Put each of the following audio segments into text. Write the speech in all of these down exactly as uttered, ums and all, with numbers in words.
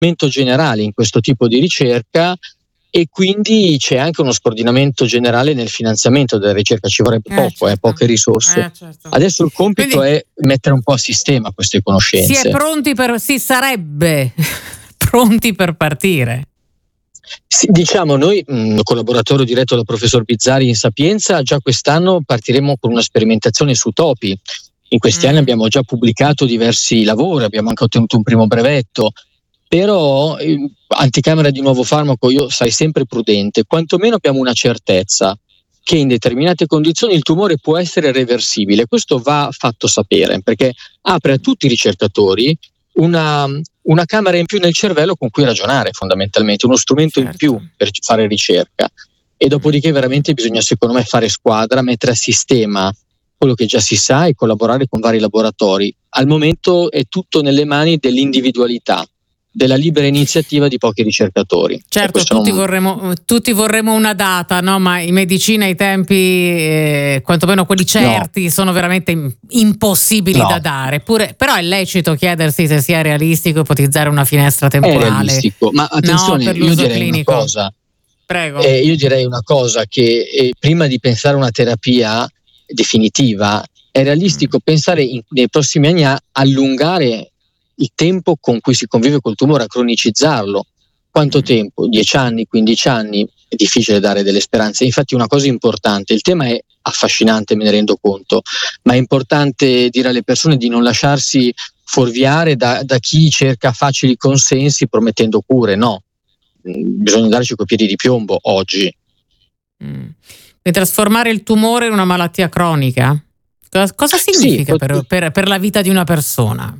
generale in questo tipo di ricerca, e quindi c'è anche uno scordinamento generale nel finanziamento della ricerca, ci vorrebbe Eh, poco, certo. eh, poche risorse. Eh, certo. Adesso il compito Quindi è mettere un po' a sistema queste conoscenze. si è pronti per, si sarebbe pronti per partire. Sì, diciamo, noi, mh, collaboratore diretto dal professor Bizzarri in Sapienza, già quest'anno partiremo con una sperimentazione su topi. In questi Mm. anni abbiamo già pubblicato diversi lavori, abbiamo anche ottenuto un primo brevetto, però eh, anticamera di nuovo farmaco io sarei sempre prudente, quantomeno abbiamo una certezza che in determinate condizioni il tumore può essere reversibile. Questo va fatto sapere, perché apre a tutti i ricercatori una, una camera in più nel cervello con cui ragionare, fondamentalmente, uno strumento Certo. in più per fare ricerca. E dopodiché veramente bisogna, secondo me, fare squadra, mettere a sistema quello che già si sa e collaborare con vari laboratori. Al momento è tutto nelle mani dell'individualità, della libera iniziativa di pochi ricercatori. Certo, tutti, non... vorremmo, tutti vorremmo una data, no? Ma in medicina i tempi, eh, quantomeno quelli certi, no, sono veramente impossibili no. da dare. Pure, però è lecito chiedersi se sia realistico ipotizzare una finestra temporale. È realistico, ma attenzione, no, io direi clinico. una cosa. Prego. Eh, io direi una cosa, che eh, prima di pensare a una terapia definitiva è realistico mm. pensare in, nei prossimi anni a allungare il tempo con cui si convive col tumore, a cronicizzarlo. Quanto tempo? dieci anni, quindici anni? È difficile dare delle speranze. Infatti una cosa importante, il tema è affascinante, me ne rendo conto, ma è importante dire alle persone di non lasciarsi fuorviare da, da chi cerca facili consensi promettendo cure. No, bisogna darci coi piedi di piombo oggi. Mm. E trasformare il tumore in una malattia cronica? Cosa, cosa significa sì, per, per, per la vita di una persona?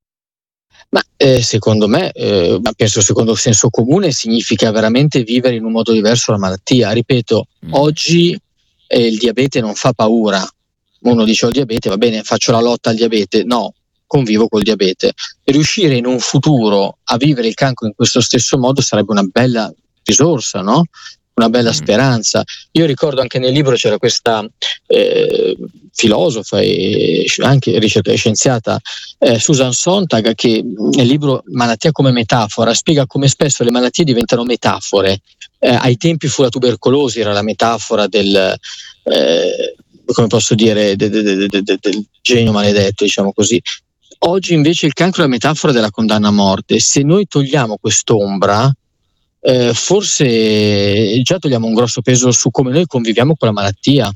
Ma eh, secondo me, eh, penso secondo senso comune, significa veramente vivere in un modo diverso la malattia. Ripeto, mm. oggi eh, il diabete non fa paura. Uno dice ho il diabete, va bene, faccio la lotta al diabete. No, convivo col diabete. E riuscire in un futuro a vivere il cancro in questo stesso modo sarebbe una bella risorsa, no? Una bella speranza. Io ricordo anche nel libro c'era questa eh, filosofa e anche ricerca scienziata eh, Susan Sontag, che nel libro Malattia come metafora spiega come spesso le malattie diventano metafore. Eh, ai tempi fu la tubercolosi, era la metafora del eh, come posso dire de, de, de, de, de, del genio maledetto, diciamo così. Oggi invece il cancro è la metafora della condanna a morte. Se noi togliamo quest'ombra, Eh, forse già togliamo un grosso peso su come noi conviviamo con la malattia.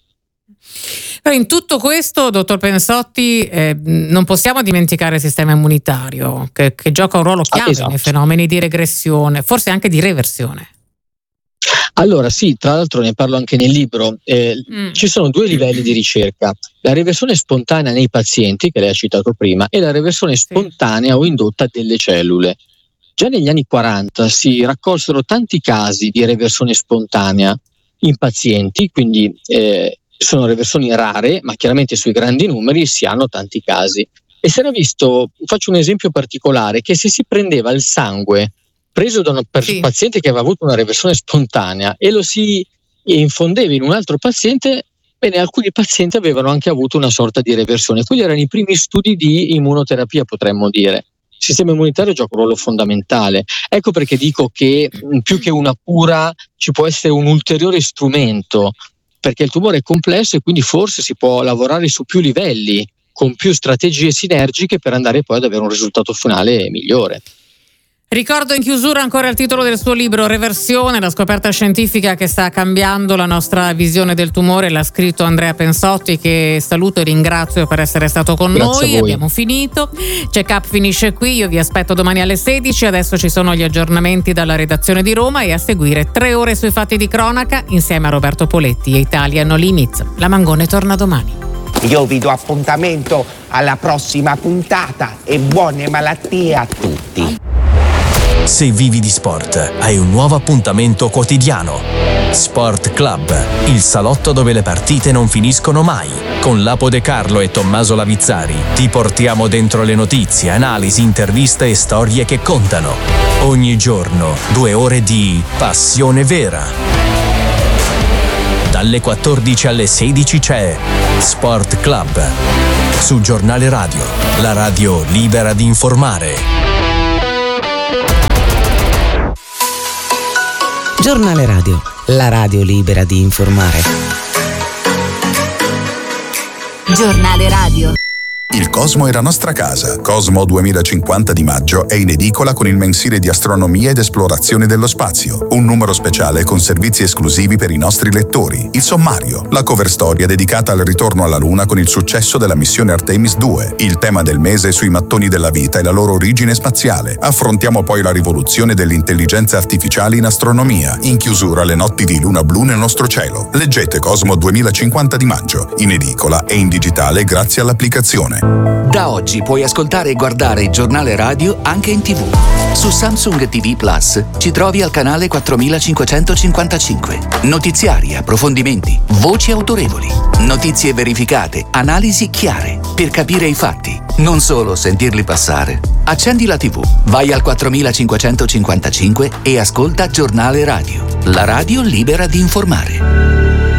In tutto questo, dottor Pensotti, eh, non possiamo dimenticare il sistema immunitario che, che gioca un ruolo chiave ah, esatto. nei fenomeni di regressione, forse anche di reversione. Allora sì, tra l'altro ne parlo anche nel libro, eh, mm. ci sono due livelli di ricerca: la reversione spontanea nei pazienti, che lei ha citato prima, e la reversione sì. spontanea o indotta delle cellule. Già negli anni quaranta si raccolsero tanti casi di reversione spontanea in pazienti, quindi eh, sono reversioni rare, ma chiaramente sui grandi numeri si hanno tanti casi. E si era visto, faccio un esempio particolare, che se si prendeva il sangue preso da un sì. paziente che aveva avuto una reversione spontanea e lo si infondeva in un altro paziente, bene, alcuni pazienti avevano anche avuto una sorta di reversione. Quindi erano i primi studi di immunoterapia, potremmo dire. Il sistema immunitario gioca un ruolo fondamentale. Ecco perché dico che più che una cura ci può essere un ulteriore strumento, perché il tumore è complesso e quindi forse si può lavorare su più livelli, con più strategie sinergiche per andare poi ad avere un risultato finale migliore. Ricordo in chiusura ancora il titolo del suo libro, Reversione, la scoperta scientifica che sta cambiando la nostra visione del tumore. L'ha scritto Andrea Pensotti, che saluto e ringrazio per essere stato con Grazie noi. Abbiamo finito. Check Up finisce qui, io vi aspetto domani alle sedici. Adesso ci sono gli aggiornamenti dalla redazione di Roma e a seguire tre ore sui fatti di cronaca insieme a Roberto Poletti e Italia No Limits. La Mangone torna domani. Io vi do appuntamento alla prossima puntata e buone malattie a tutti. Se vivi di sport, hai un nuovo appuntamento quotidiano. Sport Club, il salotto dove le partite non finiscono mai. Con Lapo De Carlo e Tommaso Lavizzari ti portiamo dentro le notizie, analisi, interviste e storie che contano. Ogni giorno, due ore di passione vera. Dalle quattordici alle sedici c'è Sport Club su Giornale Radio, la radio libera di informare. Giornale Radio, la radio libera di informare. Giornale Radio. Il Cosmo è la nostra casa. Cosmo duemilacinquanta di maggio è in edicola con il mensile di astronomia ed esplorazione dello spazio. Un numero speciale con servizi esclusivi per i nostri lettori. Il sommario, la cover storia dedicata al ritorno alla Luna con il successo della missione Artemis due. Il tema del mese sui mattoni della vita e la loro origine spaziale. Affrontiamo poi la rivoluzione dell'intelligenza artificiale in astronomia. In chiusura le notti di luna blu nel nostro cielo. Leggete Cosmo duemilacinquanta di maggio, in edicola e in digitale grazie all'applicazione. Da oggi puoi ascoltare e guardare il giornale radio anche in tivù. Su Samsung T V Plus ci trovi al canale quattromilacinquecentocinquantacinque. Notiziari, approfondimenti, voci autorevoli, notizie verificate, analisi chiare, per capire i fatti, non solo sentirli passare. Accendi la tivù, vai al quattromilacinquecentocinquantacinque e ascolta Giornale Radio, la radio libera di informare.